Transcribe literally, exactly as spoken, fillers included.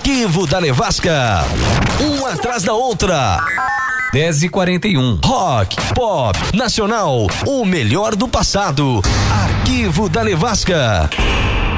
Arquivo da Nevasca. Uma atrás da outra. dez e quarenta e um. Rock, pop, nacional, o melhor do passado. Arquivo da Nevasca.